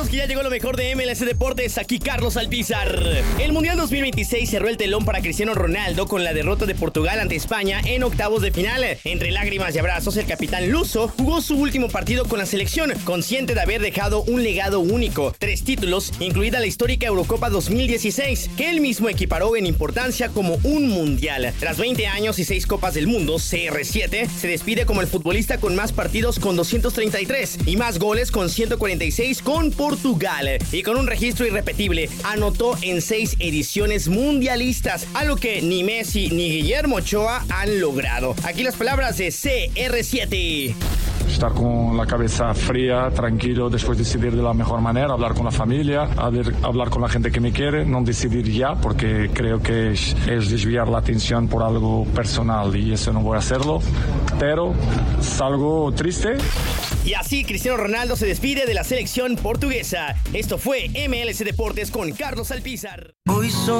minutos que ya llegó lo mejor de MLS Deportes, aquí Carlos Alpizar. El Mundial 2026 cerró el telón para Cristiano Ronaldo con la derrota de Portugal ante España en octavos de final. Entre lágrimas y abrazos, el capitán luso jugó su último partido con la selección, consciente de haber dejado un legado único, 3 títulos, incluida la histórica Eurocopa 2016, que él mismo equiparó en importancia como un mundial. Tras 20 años y 6 Copas del Mundo, CR7 se despide como el futbolista con más partidos con 233 y más goles con 146 con Portugal. Y con un registro irrepetible, anotó en 6 ediciones mundialistas, algo que ni Messi ni Guillermo Ochoa han logrado. Aquí las palabras de CR7. Estar con la cabeza fría, tranquilo, después decidir de la mejor manera, hablar con la familia, hablar con la gente que me quiere, no decidir ya, porque creo que es desviar la atención por algo personal y eso no voy a hacerlo, pero salgo triste. Y así Cristiano Ronaldo se despide de la selección portuguesa. Esto fue MLS Deportes con Carlos Alpizar. Hoy